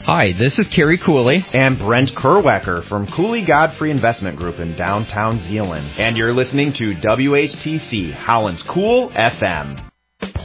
Hi, this is Kerry Cooley. And Brent Kerwecker from Cooley Godfrey Investment Group in downtown Zeeland. And you're listening to WHTC, Holland's Cool FM.